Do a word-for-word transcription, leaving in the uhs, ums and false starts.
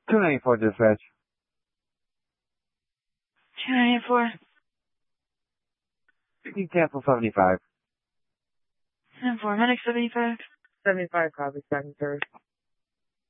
two ninety-four dispatch. two ninety-four. Cancel seventy-five. And for medic seventy-five. seventy-five, copy, second, third.